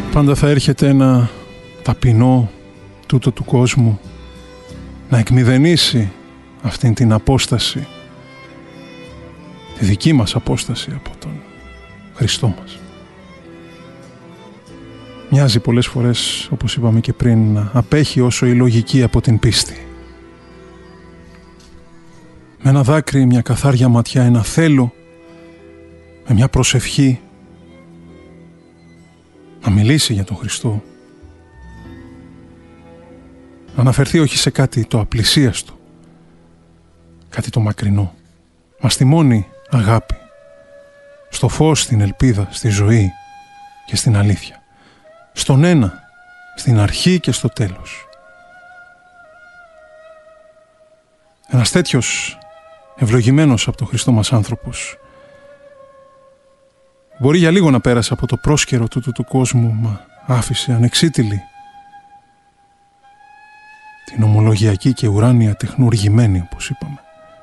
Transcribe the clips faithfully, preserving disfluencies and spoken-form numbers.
Πάντα θα έρχεται ένα ταπεινό τούτο του κόσμου να εκμηδενήσει αυτήν την απόσταση, τη δική μας απόσταση από τον Χριστό μας. Μοιάζει πολλές φορές, όπως είπαμε και πριν, να απέχει όσο η λογική από την πίστη. Με ένα δάκρυ, μια καθάρια ματιά, ένα θέλω, με μια προσευχή, να μιλήσει για τον Χριστό, να αναφερθεί όχι σε κάτι το απλησίαστο, κάτι το μακρινό, μα στη μόνη αγάπη, στο φως, στην ελπίδα, στη ζωή και στην αλήθεια, στον ένα, στην αρχή και στο τέλος. Ένας τέτοιος ευλογημένος από τον Χριστό μας άνθρωπος μπορεί για λίγο να πέρασε από το πρόσκαιρο τούτου του κόσμου, μα άφησε ανεξίτηλη την ομολογιακή και ουράνια τεχνουργημένη, όπως είπαμε.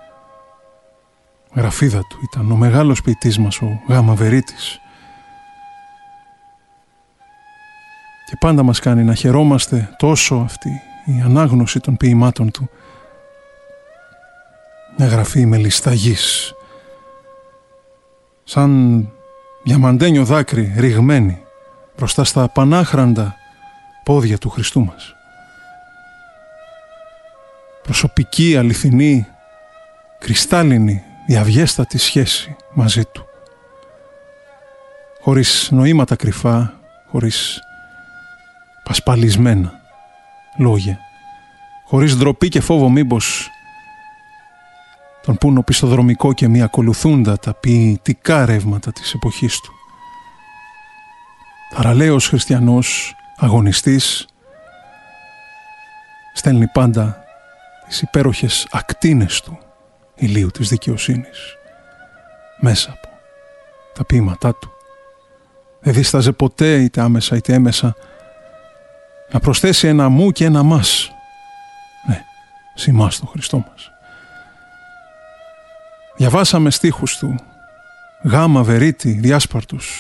Γραφίδα του ήταν ο μεγάλος ποιητής μας, ο Γάμα Βερίτης. Και πάντα μας κάνει να χαιρόμαστε τόσο αυτή η ανάγνωση των ποιημάτων του. Μια γραφή μελισταγής, σαν διαμαντένιο δάκρυ ρηγμένη μπροστά στα πανάχραντα πόδια του Χριστού μας. Προσωπική, αληθινή, κρυστάλλινη, διαβιέστατη σχέση μαζί του. Χωρίς νοήματα κρυφά, χωρίς πασπαλισμένα λόγια, χωρίς ντροπή και φόβο μήπως τον πουν οπισθοδρομικό και μη ακολουθούντα τα ποιητικά ρεύματα της εποχής του. Θαραλέος χριστιανός, αγωνιστής, στέλνει πάντα τις υπέροχες ακτίνες του ηλίου της δικαιοσύνης μέσα από τα ποίηματά του. Δεν δίσταζε ποτέ, είτε άμεσα είτε έμεσα, να προσθέσει ένα μου και ένα μας. Ναι, σημάς στον Χριστό μας. Διαβάσαμε στίχους του Γάμα Βερίτη, διάσπαρτους,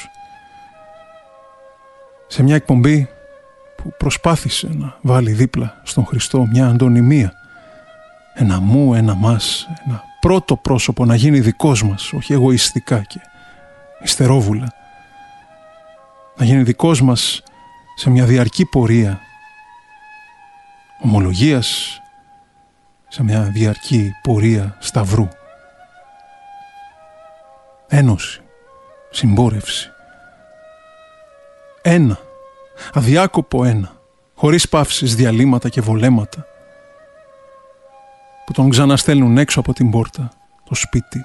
σε μια εκπομπή που προσπάθησε να βάλει δίπλα στον Χριστό μια αντωνυμία, ένα μου, ένα μας, ένα πρώτο πρόσωπο να γίνει δικός μας, όχι εγωιστικά και υστερόβουλα, να γίνει δικός μας σε μια διαρκή πορεία ομολογίας, σε μια διαρκή πορεία σταυρού. Ένωση, συμπόρευση. Ένα, αδιάκοπο ένα, χωρίς παύσεις, διαλύματα και βολέματα, που τον ξαναστέλνουν έξω από την πόρτα, το σπίτι.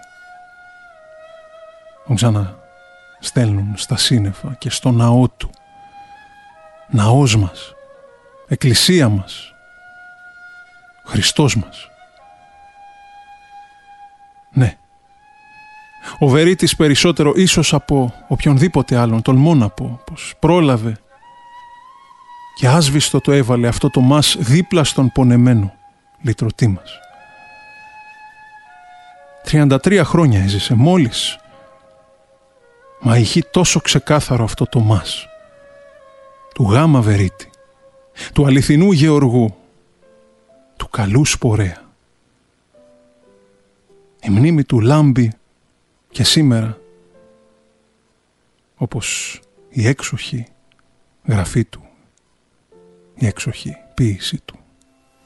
Τον ξαναστέλνουν στα σύννεφα και στο ναό του. Ναός μας, εκκλησία μας, Χριστός μας. Ναι, ο Βερίτης περισσότερο ίσως από οποιονδήποτε άλλον, τολμώ να πω, πως πρόλαβε και άσβηστο το έβαλε αυτό το μας δίπλα στον πονεμένο λυτρωτή μας. τριάντα τρία χρόνια έζησε μόλις, μα είχε τόσο ξεκάθαρο αυτό το μας του Γάμα Βερίτη, του αληθινού γεωργού, του καλού σπορέα. Η μνήμη του λάμπει και σήμερα, όπως η έξοχη γραφή του, η έξοχη ποίηση του.